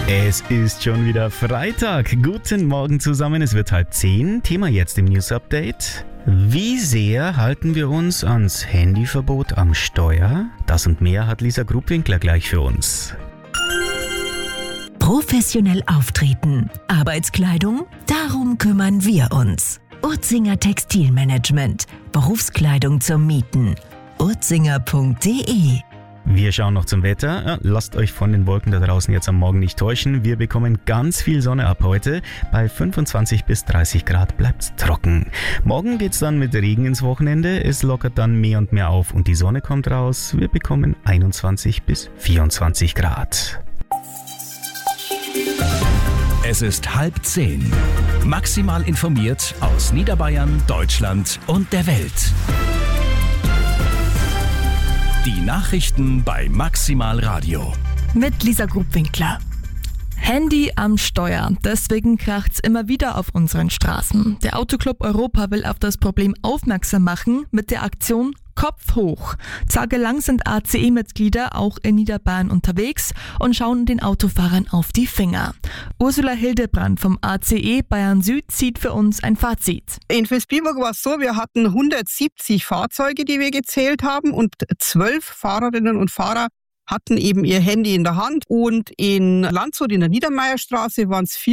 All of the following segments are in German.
Es ist schon wieder Freitag. Guten Morgen zusammen, es wird 9:30. Thema jetzt im News Update. Wie sehr halten wir uns ans Handyverbot am Steuer? Das und mehr hat Lisa Grubwinkler gleich für uns. Professionell auftreten. Arbeitskleidung? Darum kümmern wir uns. Urzinger Textilmanagement. Berufskleidung zum Mieten. urzinger.de. Wir schauen noch zum Wetter. Ja, lasst euch von den Wolken da draußen jetzt am Morgen nicht täuschen. Wir bekommen ganz viel Sonne ab heute. Bei 25 bis 30 Grad bleibt's trocken. Morgen geht's dann mit Regen ins Wochenende. Es lockert dann mehr und mehr auf und die Sonne kommt raus. Wir bekommen 21 bis 24 Grad. Es ist 9:30. Maximal informiert aus Niederbayern, Deutschland und der Welt. Die Nachrichten bei Maximal Radio. Mit Lisa Grubwinkler. Handy am Steuer. Deswegen kracht's immer wieder auf unseren Straßen. Der Autoclub Europa will auf das Problem aufmerksam machen mit der Aktion Kopf hoch. Tagelang sind ACE-Mitglieder auch in Niederbayern unterwegs und schauen den Autofahrern auf die Finger. Ursula Hildebrand vom ACE Bayern Süd zieht für uns ein Fazit. In Vilsbiburg war es so, wir hatten 170 Fahrzeuge, die wir gezählt haben, und 12 Fahrerinnen und Fahrer hatten eben ihr Handy in der Hand. Und in Landshut in der Niedermeierstraße waren es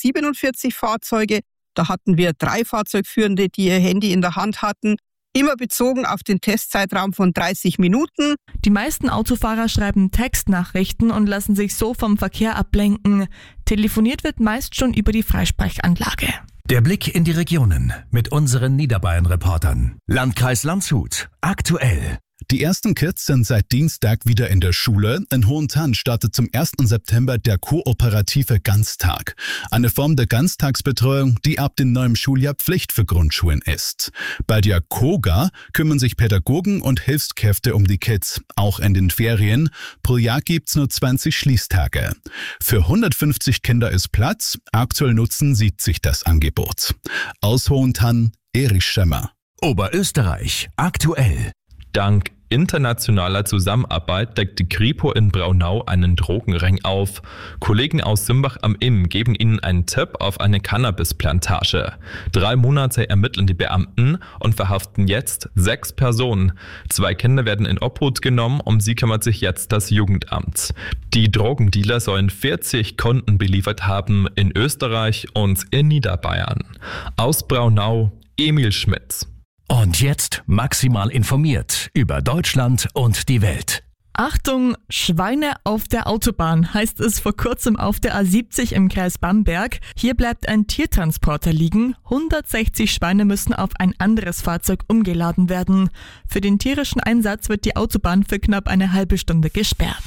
447 Fahrzeuge. Da hatten wir 3 Fahrzeugführende, die ihr Handy in der Hand hatten. Immer bezogen auf den Testzeitraum von 30 Minuten. Die meisten Autofahrer schreiben Textnachrichten und lassen sich so vom Verkehr ablenken. Telefoniert wird meist schon über die Freisprechanlage. Der Blick in die Regionen mit unseren Niederbayern-Reportern. Landkreis Landshut. Aktuell. Die ersten Kids sind seit Dienstag wieder in der Schule. In Hohentann startet zum 1. September der kooperative Ganztag. Eine Form der Ganztagsbetreuung, die ab dem neuen Schuljahr Pflicht für Grundschulen ist. Bei der KOGA kümmern sich Pädagogen und Hilfskräfte um die Kids, auch in den Ferien. Pro Jahr gibt's nur 20 Schließtage. Für 150 Kinder ist Platz. Aktuell nutzen 70 das Angebot. Aus Hohentann, Erich Schemmer. Oberösterreich. Aktuell. Dank internationaler Zusammenarbeit deckt die Kripo in Braunau einen Drogenring auf. Kollegen aus Simbach am Inn geben ihnen einen Tipp auf eine Cannabisplantage. 3 Monate ermitteln die Beamten und verhaften jetzt 6 Personen. 2 Kinder werden in Obhut genommen, um sie kümmert sich jetzt das Jugendamt. Die Drogendealer sollen 40 Kunden beliefert haben in Österreich und in Niederbayern. Aus Braunau, Emil Schmitz. Und jetzt maximal informiert über Deutschland und die Welt. Achtung, Schweine auf der Autobahn, heißt es vor kurzem auf der A70 im Kreis Bamberg. Hier bleibt ein Tiertransporter liegen. 160 Schweine müssen auf ein anderes Fahrzeug umgeladen werden. Für den tierischen Einsatz wird die Autobahn für knapp eine halbe Stunde gesperrt.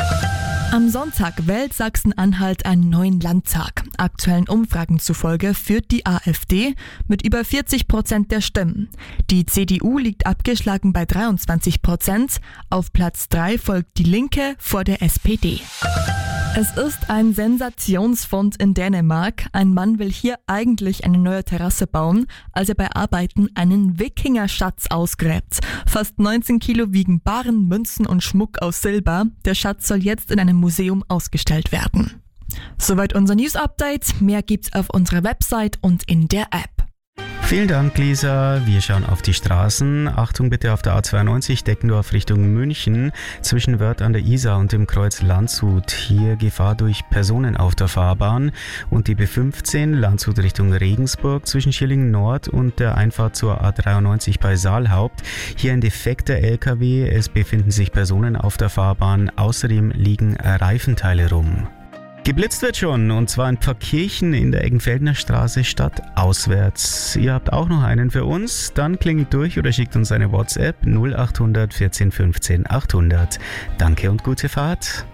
Am Sonntag wählt Sachsen-Anhalt einen neuen Landtag. Aktuellen Umfragen zufolge führt die AfD mit über 40% der Stimmen. Die CDU liegt abgeschlagen bei 23%. Auf Platz 3 folgt die Linke vor der SPD. Es ist ein Sensationsfund in Dänemark. Ein Mann will hier eigentlich eine neue Terrasse bauen, als er bei Arbeiten einen Wikinger-Schatz ausgräbt. Fast 19 Kilo wiegen Barren, Münzen und Schmuck aus Silber. Der Schatz soll jetzt in einem Museum ausgestellt werden. Soweit unser News-Update. Mehr gibt's auf unserer Website und in der App. Vielen Dank, Lisa. Wir schauen auf die Straßen. Achtung bitte auf der A92 Deckendorf Richtung München zwischen Wörth an der Isar und dem Kreuz Landshut. Hier Gefahr durch Personen auf der Fahrbahn. Und die B15 Landshut Richtung Regensburg zwischen Schilling Nord und der Einfahrt zur A93 bei Saalhaupt. Hier ein defekter LKW. Es befinden sich Personen auf der Fahrbahn. Außerdem liegen Reifenteile rum. Geblitzt wird schon, und zwar in Pfarrkirchen in der Eggenfeldner Straße stadtauswärts. Ihr habt auch noch einen für uns? Dann klingelt durch oder schickt uns eine WhatsApp 0800 14 15 800. Danke und gute Fahrt.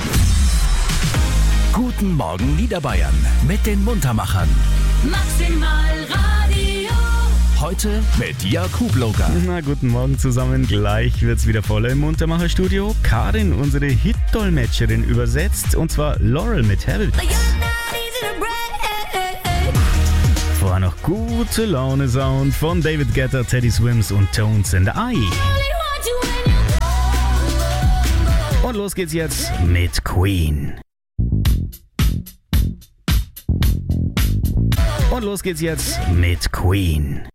Guten Morgen Niederbayern mit den Muntermachern. Maximal Radio. Heute mit Jakub Logan. Na, guten Morgen zusammen. Gleich wird's wieder voller im Muntermacher-Studio. Karin, unsere Hit-Dolmetscherin, übersetzt, und zwar Laurel mit Habit. Vorher noch gute Laune-Sound von David Guetta, Teddy Swims und Tones and I. Und los geht's jetzt mit Queen. Und los geht's jetzt mit Queen.